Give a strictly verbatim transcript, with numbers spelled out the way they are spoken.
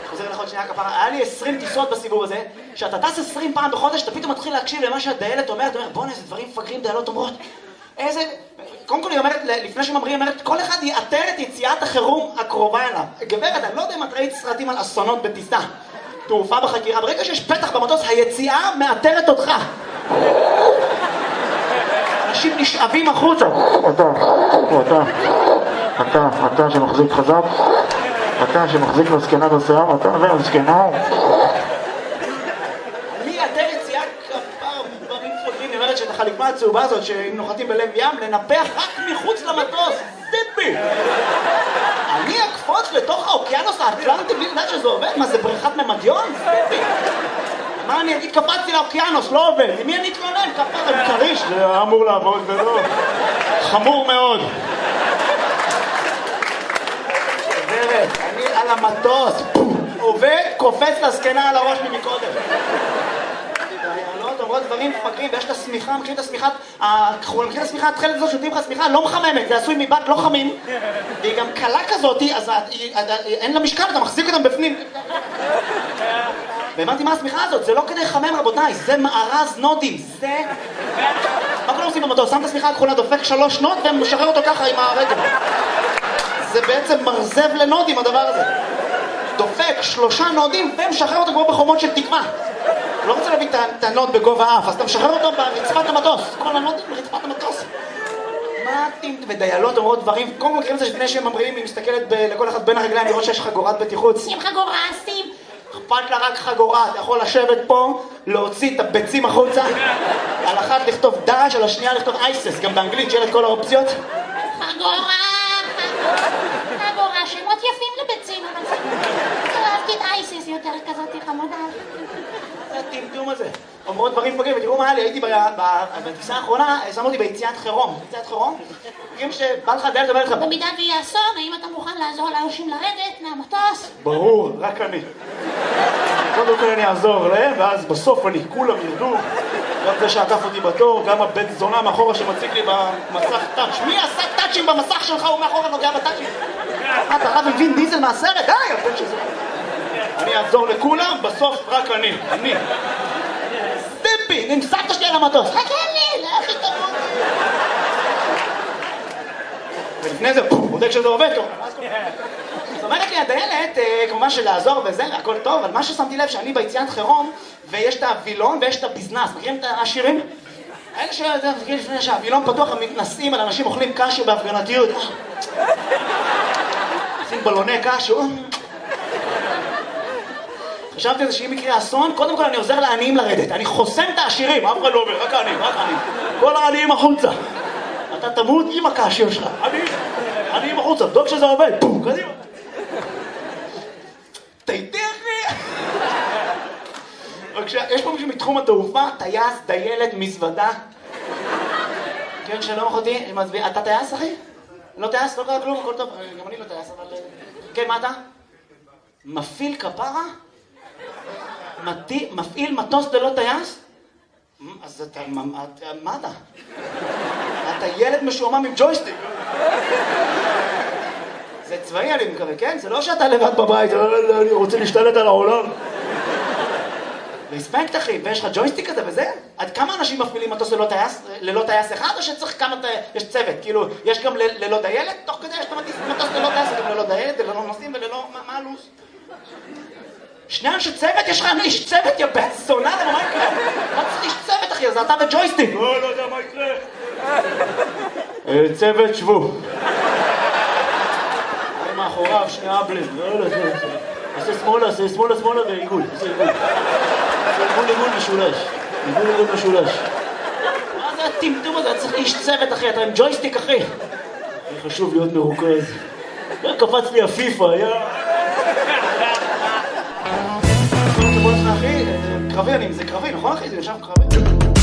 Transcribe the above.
חוזר לך עוד שנייה כפרה, היה לי עשרים טיסות בסיבוב הזה, שאתה טס עשרים פעם בחודש, אתה פתאום מתחיל להקשיב למה שהדיילת אומרת, אתה אומר, בוא'נה, איזה דברים מפגרים דיילות אומרות. איזה... קודם כל היא אומרת, לפני שממריא, היא אומרת, כל אחד יאתר את יציאת החירום הקרובה אליו. גברת, אני לא יודע אם את ראית סרטים על אסונות בטיסה, תעופה בחקירה, ברגע שיש פתח במטוס, היציאה מאתרת אותך. אנשים נשאבים החוצה. אתה, אתה, אתה, אתה שמחזיק חזק, אתה שמחזיק לזקנה בשיער, אתה והזקנה. אני אתר יציאה כפר דברים פוגעים, היא אומרת שאת החליפה הצהובה הזאת, שאם נוחתים בלב ים, לנפח רק מחוץ למטוס. טיפי! אני אקפוץ לתוך האוקיינוס האטלנטי בלי לדעת שזה עובד? מה, זה בריכת ממדיון? טיפי! מה אני אגיד? קפצתי לאוקיינוס, לא עובד. עם מי אני אתלונן? כפר, אני קריש. זה היה אמור לעבוד ולא. חמור מאוד. גברת, אני על המטוס, עובד, קופץ לזקנה על הראש ממקודם. דיילות אומרות דברים מפגרים, ויש את השמיכה, מכירים את השמיכה, מכירים את השמיכה, התחלת הזאת שותים לך שמיכה, לא מחממת, זה עשוי מבט לא חמים, והיא גם קלה כזאת, אז אין לה משקל, אתה מחזיק אותם בפנים. והבנתי מה השמיכה הזאת, זה לא כדי לחמם רבותיי, זה מארז נודים, זה... מה כולם עושים במטוס? שם את השמיכה הכחולה, דופק שלוש נוד ומשחרר אותו ככה עם הרגל. זה בעצם מרזב לנודים הדבר הזה. דופק שלושה נודים ומשחרר אותו כמו בחומות של תקווה. לא רוצה להביא את הנוד בגובה אף, אז אתה משחרר אותו ברצפת המטוס. כל הנודים ברצפת המטוס. מה אתם ודיילות אומרות דברים? קודם כל מכירים את זה שלפני שהם ממריאים, היא מסתכלת לכל אחד בין הרגליים לראות שיש חגורת בטיחות. שים חגורה, שים. אכפת לה רק חגורה, אתה יכול לשבת פה, להוציא את הביצים החוצה, על אחת לכתוב דש, על השנייה לכתוב אייסס, גם באנגלית שיהיה את כל האופציות. חגורה, חגורה, שמות יפים לביצים, אבל זה... אהבתי את אייסס יותר כזאת חמודה. זה הטמטום הזה. אומרות דברים פוגעים, ותראו מה היה לי, הייתי בטיסה האחרונה, שמו אותי ביציאת חירום. יציאת חירום? מכירים שבא לך דיילת ובא לך... במידה ויהיה אסון, האם אתה מוכן לעזור לאנשים לרדת מהמטוס? ברור, רק אני. קודם כל אני אעזור להם, ואז בסוף אני כולם ירדו. גם זה שעקף אותי בתור, גם הבית זונה מאחורה שמציג לי במסך טאץ'. מי עשה טאצ'ים במסך שלך? הוא מאחורה נוגע בטאצ'ים. מה, אתה רב עם וין דיזל מהסרט? די, הבן שזה... אני אעזור לכולם, בסוף רק אני. אני. סטיפי, נמסקת שלי על המטוס. חכה לי, לאח תמות. ולפני זה, בודק שזה עובד, זאת אומרת לי הדיילת, כמובן שלעזור וזה, הכל טוב, אבל מה ששמתי לב שאני ביציאת חירום, ויש את הווילון ויש את הביזנס, מכירים את השירים? האלה שזה, לפני שהווילון פתוח, הם מתנסים על אנשים אוכלים קשו בהפגנתיות. עושים בלוני קשו. חשבתי על זה שאם יקרה אסון, קודם כל אני עוזר לעניים לרדת, אני חוסם את העשירים, אף אחד לא אומר, רק העניים, רק העניים. כל העניים החוצה. אתה תמות עם הקשו שלך, עניים, עניים החוצה, דוק שזה עובד, פום, קדימה. תיתכי! בבקשה, יש פה מישהו מתחום התעופה, טייס, דיילת, מזוודה. כן, שלום אחותי, אתה טייס אחי? לא טייס, לא קרה כלום, הכל טוב, גם אני לא טייס, אבל... כן, מה אתה? מפעיל כפרה? מפעיל מטוס ללא טייס? אז אתה... מה אתה? אתה ילד משועמם עם ג'ויסטיק. זה צבאי אני מקווה, כן? זה לא שאתה לבד בבית, אני רוצה להשתלט על העולם. רספקט אחי, ויש לך ג'ויסטיק כזה וזה? עד כמה אנשים מפעילים מטוס ללא טייס? ללא טייס אחד או שצריך כמה... יש צוות, כאילו, יש גם ללא דיילת? תוך כדי יש מטוס ללא טייס, גם ללא דיילת, ללא נוסעים וללא... מה הלו"ז? שני אנשי צוות? יש לך איש צוות, יא בן זונה, למה מה יקרה? מה צריך איש צוות אחי? אז אתה וג'ויסטיק. לא, לא יודע מה יקרה. צוות, שבו. אני מאחוריו, שני אבלים. לא, לא, לא. עושה שמאלה, עושה שמאלה, שמאלה ועיגול. עושה עיגול. עיגול, עיגול משולש. עיגול, עיגול משולש. מה זה הטמטום הזה? צריך איש צוות אחי, אתה עם ג'ויסטיק אחי. חשוב להיות מרוכז. קפץ לי הפיפה, יא... אחי, קרבי, זה קרבי, נכון אחי? זה יושב קרבי.